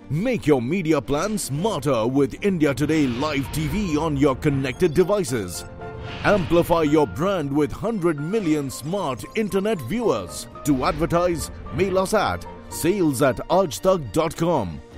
Make your media plan smarter with India Today Live TV on your connected devices. Amplify your brand with 100 million smart internet viewers. To advertise, mail us at sales@aajtak.com